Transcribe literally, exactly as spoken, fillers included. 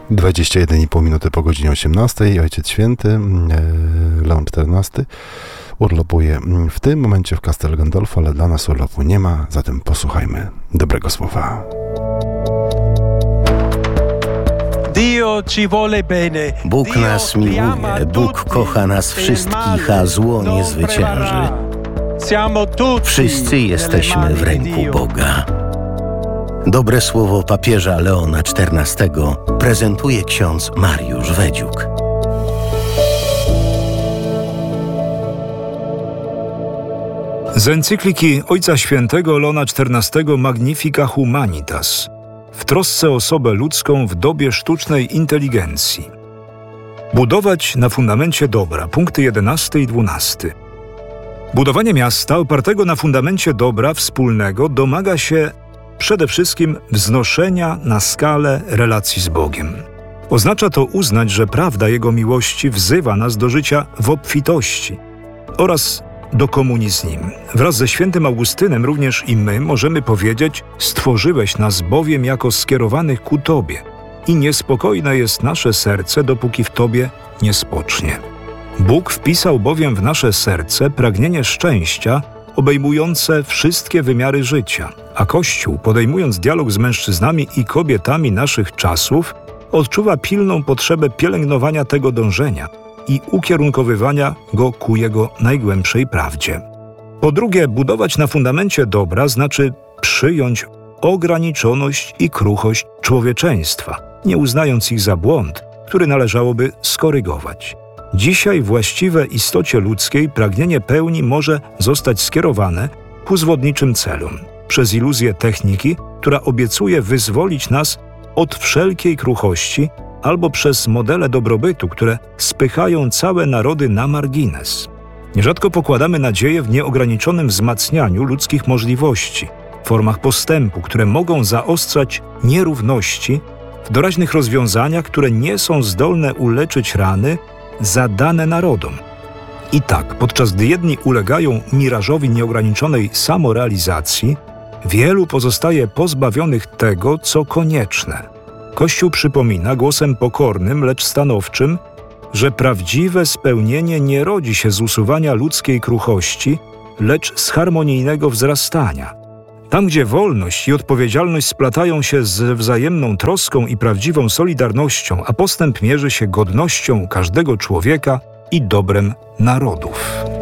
dwadzieścia jeden i pół minuty po godzinie osiemnastej. Ojciec Święty, Leon czternasty, urlopuje w tym momencie w Castel Gandolfo, ale dla nas urlopu nie ma, zatem posłuchajmy dobrego słowa. Bóg nas miłuje, Bóg kocha nas wszystkich, a zło nie zwycięży. Wszyscy jesteśmy w ręku Boga. Dobre słowo papieża Leona czternastego prezentuje ksiądz Mariusz Wedziuk. Z encykliki Ojca Świętego Leona czternastego Magnifica Humanitas w trosce o osobę ludzką w dobie sztucznej inteligencji. Budować na fundamencie dobra. Punkty jedenasty i dwunasty. Budowanie miasta opartego na fundamencie dobra wspólnego domaga się przede wszystkim wznoszenia na skalę relacji z Bogiem. Oznacza to uznać, że prawda Jego miłości wzywa nas do życia w obfitości oraz do komunii z Nim. Wraz ze świętym Augustynem również i my możemy powiedzieć: stworzyłeś nas bowiem jako skierowanych ku Tobie i niespokojne jest nasze serce, dopóki w Tobie nie spocznie. Bóg wpisał bowiem w nasze serce pragnienie szczęścia obejmujące wszystkie wymiary życia, a Kościół, podejmując dialog z mężczyznami i kobietami naszych czasów, odczuwa pilną potrzebę pielęgnowania tego dążenia i ukierunkowywania go ku jego najgłębszej prawdzie. Po drugie, budować na fundamencie dobra znaczy przyjąć ograniczoność i kruchość człowieczeństwa, nie uznając ich za błąd, który należałoby skorygować. Dzisiaj właściwe istocie ludzkiej pragnienie pełni może zostać skierowane ku zwodniczym celom, przez iluzję techniki, która obiecuje wyzwolić nas od wszelkiej kruchości, albo przez modele dobrobytu, które spychają całe narody na margines. Nierzadko pokładamy nadzieję w nieograniczonym wzmacnianiu ludzkich możliwości, formach postępu, które mogą zaostrzać nierówności, w doraźnych rozwiązaniach, które nie są zdolne uleczyć rany zadane narodom. I tak, podczas gdy jedni ulegają mirażowi nieograniczonej samorealizacji, wielu pozostaje pozbawionych tego, co konieczne. Kościół przypomina głosem pokornym, lecz stanowczym, że prawdziwe spełnienie nie rodzi się z usuwania ludzkiej kruchości, lecz z harmonijnego wzrastania. Tam, gdzie wolność i odpowiedzialność splatają się z wzajemną troską i prawdziwą solidarnością, a postęp mierzy się godnością każdego człowieka i dobrem narodów.